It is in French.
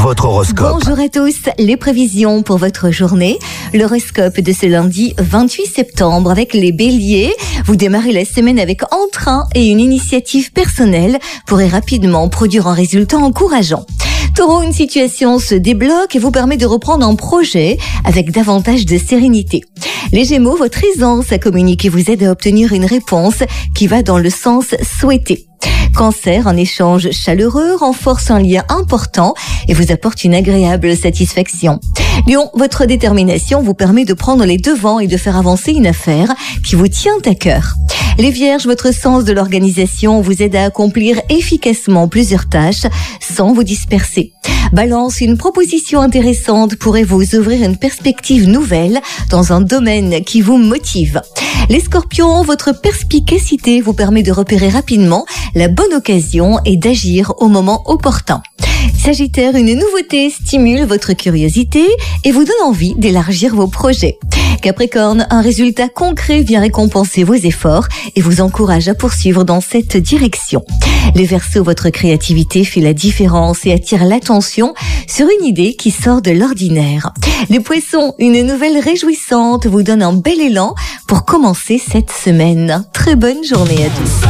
votre horoscope. Bonjour à tous, les prévisions pour votre journée. L'horoscope de ce lundi 28 septembre avec les béliers. Vous démarrez la semaine avec entrain et une initiative personnelle pourrait rapidement produire un résultat encourageant. Taureau, une situation se débloque et vous permet de reprendre un projet avec davantage de sérénité. Les Gémeaux, votre aisance à communiquer vous aide à obtenir une réponse qui va dans le sens souhaité. Cancer, un échange chaleureux renforce un lien important et vous apporte une agréable satisfaction. Lion, votre détermination vous permet de prendre les devants et de faire avancer une affaire qui vous tient à cœur. Les Vierges, votre sens de l'organisation vous aide à accomplir efficacement plusieurs tâches sans vous disperser. Balance, une proposition intéressante pourrait vous ouvrir une perspective nouvelle dans un domaine qui vous motive. Les Scorpions, votre perspicacité vous permet de repérer rapidement la bonne occasion et d'agir au moment opportun. Sagittaire, une nouveauté stimule votre curiosité et vous donne envie d'élargir vos projets. Capricorne, un résultat concret vient récompenser vos efforts et vous encourage à poursuivre dans cette direction. Les Verseaux, votre créativité fait la différence et attire l'attention sur une idée qui sort de l'ordinaire. Les Poissons, une nouvelle réjouissante vous donne un bel élan pour commencer cette semaine. Très bonne journée à tous.